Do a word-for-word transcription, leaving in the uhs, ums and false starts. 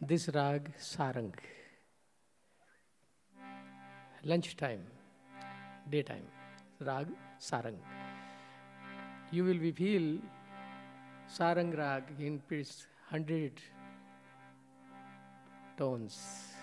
this rag sarang. Lunchtime, daytime, rag sarang. You will be feel sarang rag in its hundred tones.